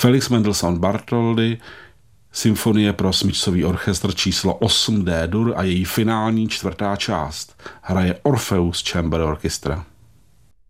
Felix Mendelssohn Bartholdy, symfonie pro smyčcový orchestr číslo 8 D-dur a její finální 4. část. Hraje Orpheus Chamber Orchestra.